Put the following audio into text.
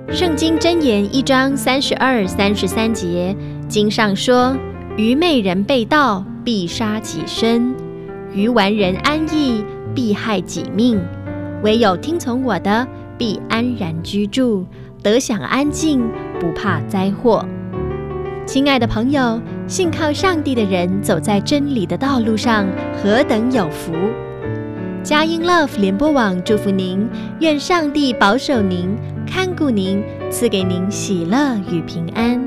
圣经箴言1章32、33节，经上说：愚昧人背道，必杀己身；愚顽人安逸，必害己命。唯有听从我的，必安然居住，得享安静，不怕灾祸。亲爱的朋友，信靠上帝的人走在真理的道路上，何等有福！佳音 Love 联播网祝福您，愿上帝保守您，看顾您，赐给您喜乐与平安。